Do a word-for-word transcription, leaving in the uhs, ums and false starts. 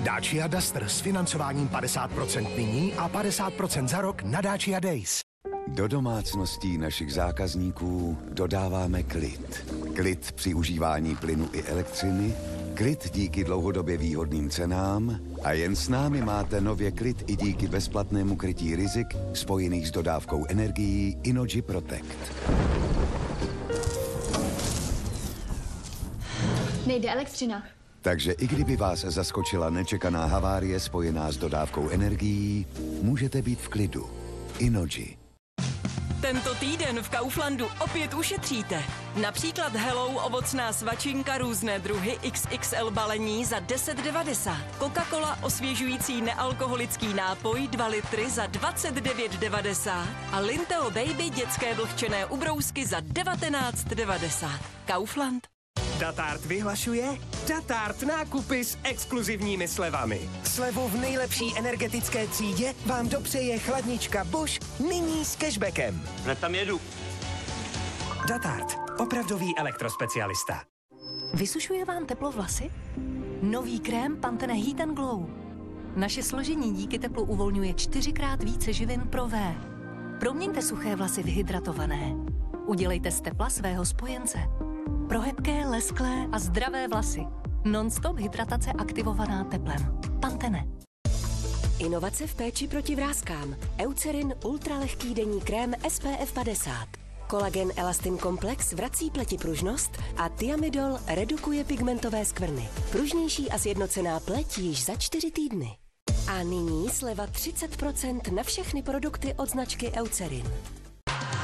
Dacia Duster s financováním padesát procent nyní a padesát procent za rok na Dacia Days. Do domácností našich zákazníků dodáváme klid. Klid při užívání plynu i elektřiny, klid díky dlouhodobě výhodným cenám a jen s námi máte nově klid i díky bezplatnému krytí rizik spojených s dodávkou energií Innogy Protect. Nejde elektřina. Takže i kdyby vás zaskočila nečekaná havárie spojená s dodávkou energií, můžete být v klidu. Innogy. Tento týden v Kauflandu opět ušetříte. Například Hello ovocná svačinka různé druhy X X L balení za deset devadesát. Coca-Cola osvěžující nealkoholický nápoj dva litry za dvacet devět devadesát. A Linteo Baby dětské vlhčené ubrousky za devatenáct devadesát. Kaufland. Datart vyhlašuje Datart nákupy s exkluzivními slevami. Slevu v nejlepší energetické třídě vám dopřeje chladnička Bosch nyní s cashbackem. Hned tam jedu. Datart, opravdový elektrospecialista. Vysušuje vám teplo vlasy? Nový krém Pantene Heat and Glow. Naše složení díky teplu uvolňuje čtyřikrát více živin pro V. Proměňte suché vlasy v hydratované. Udělejte z tepla svého spojence. Pro hebké, lesklé a zdravé vlasy. Non-stop hydratace aktivovaná teplem. Pantene. Inovace v péči proti vráskám. Eucerin ultralehký denní krém S P F padesát. Kolagen Elastin Komplex vrací pleti pružnost a Thiamidol redukuje pigmentové skvrny. Pružnější a sjednocená pleť již za čtyři týdny. A nyní sleva třicet procent na všechny produkty od značky Eucerin.